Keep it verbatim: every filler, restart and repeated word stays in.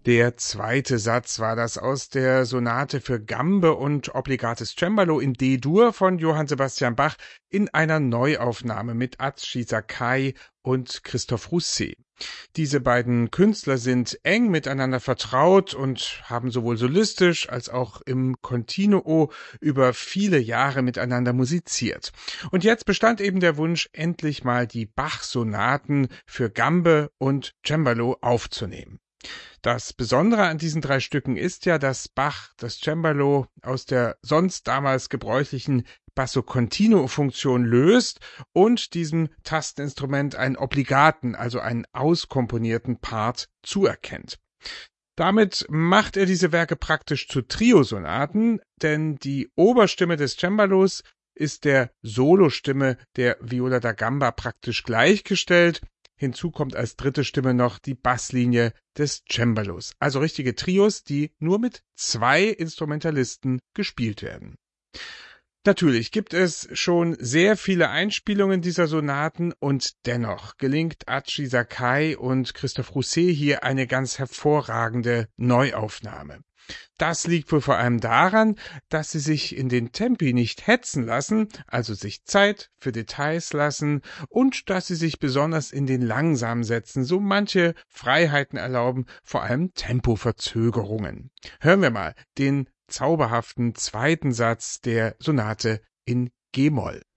Der zweite Satz war das aus der Sonate für Gambe und obligates Cembalo in D-Dur von Johann Sebastian Bach in einer Neuaufnahme mit Atsushi Sakai und Christophe Rousset. Diese beiden Künstler sind eng miteinander vertraut und haben sowohl solistisch als auch im Continuo über viele Jahre miteinander musiziert. Und jetzt bestand eben der Wunsch, endlich mal die Bach-Sonaten für Gambe und Cembalo aufzunehmen. Das Besondere an diesen drei Stücken ist ja, dass Bach das Cembalo aus der sonst damals gebräuchlichen Basso-Continuo-Funktion löst und diesem Tasteninstrument einen obligaten, also einen auskomponierten Part zuerkennt. Damit macht er diese Werke praktisch zu Trio-Sonaten, denn die Oberstimme des Cembalos ist der Solostimme der Viola da Gamba praktisch gleichgestellt. Hinzu kommt als dritte Stimme noch die Basslinie des Cembalos. Also richtige Trios, die nur mit zwei Instrumentalisten gespielt werden. Natürlich gibt es schon sehr viele Einspielungen dieser Sonaten und dennoch gelingt Atsushi Sakai und Christophe Rousset hier eine ganz hervorragende Neuaufnahme. Das liegt wohl vor allem daran, dass sie sich in den Tempi nicht hetzen lassen, also sich Zeit für Details lassen und dass sie sich besonders in den langsamen Sätzen so manche Freiheiten erlauben, vor allem Tempoverzögerungen. Hören wir mal den zauberhaften zweiten Satz der Sonate in G-Moll.